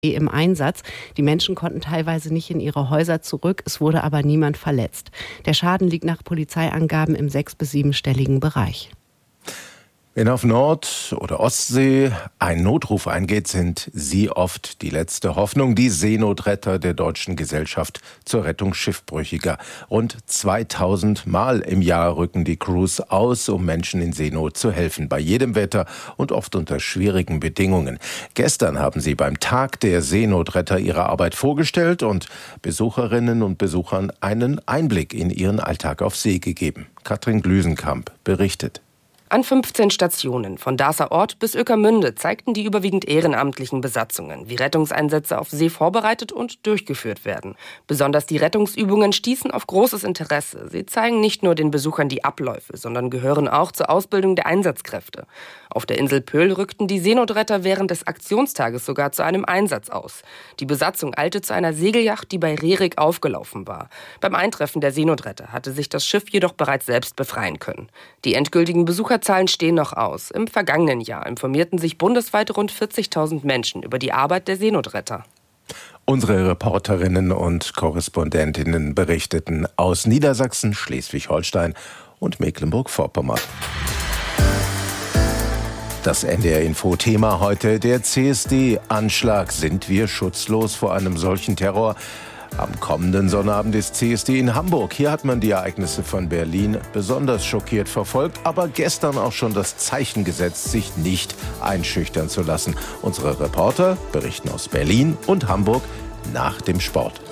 im Einsatz. Die Menschen konnten teilweise nicht in ihre Häuser zurück, es wurde aber niemand verletzt. Der Schaden liegt nach Polizeiangaben im 6- bis 7-stelligen Bereich. Wenn auf Nord- oder Ostsee ein Notruf eingeht, sind Sie oft die letzte Hoffnung, die Seenotretter der Deutschen Gesellschaft zur Rettung Schiffbrüchiger. Rund 2000 Mal im Jahr rücken die Crews aus, um Menschen in Seenot zu helfen, bei jedem Wetter und oft unter schwierigen Bedingungen. Gestern haben sie beim Tag der Seenotretter ihre Arbeit vorgestellt und Besucherinnen und Besuchern einen Einblick in ihren Alltag auf See gegeben. Katrin Glüsenkamp berichtet. An 15 Stationen, von Darßerort bis Ueckermünde, zeigten die überwiegend ehrenamtlichen Besatzungen, wie Rettungseinsätze auf See vorbereitet und durchgeführt werden. Besonders die Rettungsübungen stießen auf großes Interesse. Sie zeigen nicht nur den Besuchern die Abläufe, sondern gehören auch zur Ausbildung der Einsatzkräfte. Auf der Insel Pöhl rückten die Seenotretter während des Aktionstages sogar zu einem Einsatz aus. Die Besatzung eilte zu einer Segelyacht, die bei Rerik aufgelaufen war. Beim Eintreffen der Seenotretter hatte sich das Schiff jedoch bereits selbst befreien können. Die endgültigen Besucherzahlen stehen noch aus. Im vergangenen Jahr informierten sich bundesweit rund 40.000 Menschen über die Arbeit der Seenotretter. Unsere Reporterinnen und Korrespondentinnen berichteten aus Niedersachsen, Schleswig-Holstein und Mecklenburg-Vorpommern. Das NDR-Info-Thema heute: der CSD-Anschlag. Sind wir schutzlos vor einem solchen Terror? Am kommenden Sonnabend ist CSD in Hamburg. Hier hat man die Ereignisse von Berlin besonders schockiert verfolgt, aber gestern auch schon das Zeichen gesetzt, sich nicht einschüchtern zu lassen. Unsere Reporter berichten aus Berlin und Hamburg nach dem Sport.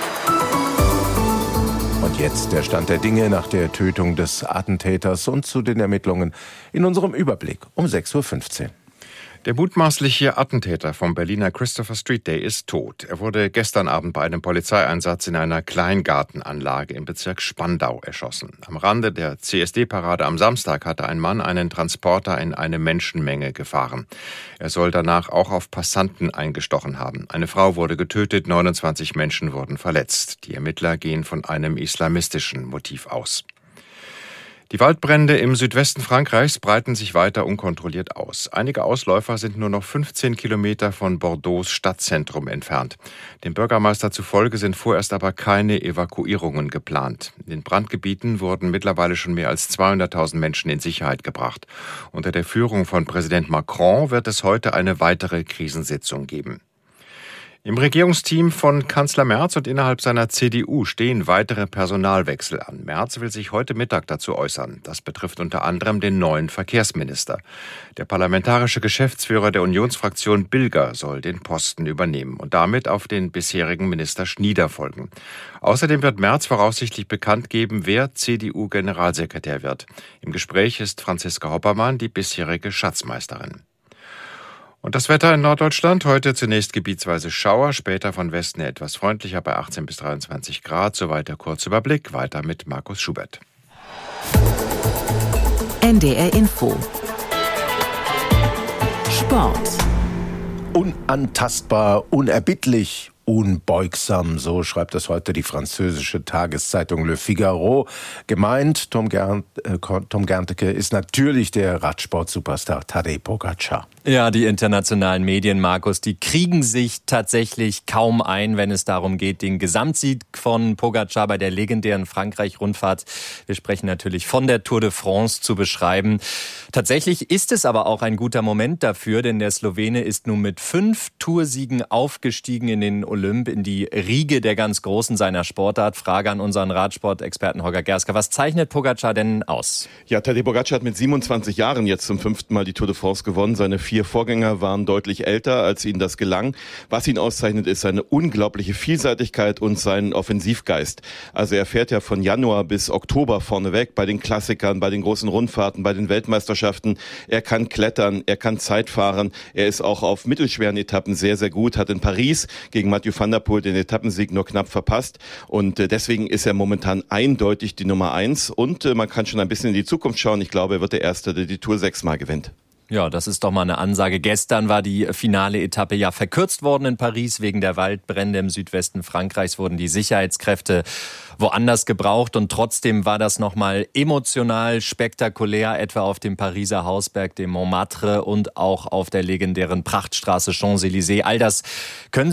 Und jetzt der Stand der Dinge nach der Tötung des Attentäters und zu den Ermittlungen in unserem Überblick um 6:15 Uhr. Der mutmaßliche Attentäter vom Berliner Christopher Street Day ist tot. Er wurde gestern Abend bei einem Polizeieinsatz in einer Kleingartenanlage im Bezirk Spandau erschossen. Am Rande der CSD-Parade am Samstag hatte ein Mann einen Transporter in eine Menschenmenge gefahren. Er soll danach auch auf Passanten eingestochen haben. Eine Frau wurde getötet, 29 Menschen wurden verletzt. Die Ermittler gehen von einem islamistischen Motiv aus. Die Waldbrände im Südwesten Frankreichs breiten sich weiter unkontrolliert aus. Einige Ausläufer sind nur noch 15 Kilometer von Bordeaux Stadtzentrum entfernt. Dem Bürgermeister zufolge sind vorerst aber keine Evakuierungen geplant. In den Brandgebieten wurden mittlerweile schon mehr als 200.000 Menschen in Sicherheit gebracht. Unter der Führung von Präsident Macron wird es heute eine weitere Krisensitzung geben. Im Regierungsteam von Kanzler Merz und innerhalb seiner CDU stehen weitere Personalwechsel an. Merz will sich heute Mittag dazu äußern. Das betrifft unter anderem den neuen Verkehrsminister. Der parlamentarische Geschäftsführer der Unionsfraktion Bilger soll den Posten übernehmen und damit auf den bisherigen Minister Schnieder folgen. Außerdem wird Merz voraussichtlich bekannt geben, wer CDU-Generalsekretär wird. Im Gespräch ist Franziska Hoppermann, die bisherige Schatzmeisterin. Und das Wetter in Norddeutschland: heute zunächst gebietsweise Schauer, später von Westen etwas freundlicher bei 18 bis 23 Grad. Soweit der Kurzüberblick. Weiter mit Markus Schubert. NDR Info. Sport. Unantastbar, unerbittlich, unbeugsam, so schreibt es heute die französische Tageszeitung Le Figaro. Gemeint, Tom Gernteke, ist natürlich der Radsport-Superstar Tadej Pogačar. Ja, die internationalen Medien, Markus, die kriegen sich tatsächlich kaum ein, wenn es darum geht, den Gesamtsieg von Pogačar bei der legendären Frankreich-Rundfahrt, wir sprechen natürlich von der Tour de France, zu beschreiben. Tatsächlich ist es aber auch ein guter Moment dafür, denn der Slowene ist nun mit 5 Toursiegen aufgestiegen in den Olymp, in die Riege der ganz Großen seiner Sportart. Frage an unseren Radsportexperten Holger Gerska: Was zeichnet Pogačar denn aus? Ja, Tadej Pogačar hat mit 27 Jahren jetzt zum 5. Mal die Tour de France gewonnen. Seine 4 Vorgänger waren deutlich älter, als ihnen das gelang. Was ihn auszeichnet, ist seine unglaubliche Vielseitigkeit und sein Offensivgeist. Also er fährt ja von Januar bis Oktober vorneweg bei den Klassikern, bei den großen Rundfahrten, bei den Weltmeisterschaften. Er kann klettern, er kann Zeit fahren. Er ist auch auf mittelschweren Etappen sehr, sehr gut. Hat in Paris gegen Mathieu van der Poel den Etappensieg nur knapp verpasst. Und deswegen ist er momentan eindeutig die Nummer 1. Und man kann schon ein bisschen in die Zukunft schauen. Ich glaube, er wird der Erste, der die Tour 6-mal gewinnt. Ja, das ist doch mal eine Ansage. Gestern war die finale Etappe ja verkürzt worden in Paris. Wegen der Waldbrände im Südwesten Frankreichs wurden die Sicherheitskräfte woanders gebraucht. Und trotzdem war das nochmal emotional spektakulär, etwa auf dem Pariser Hausberg, dem Montmartre und auch auf der legendären Prachtstraße Champs-Élysées. All das können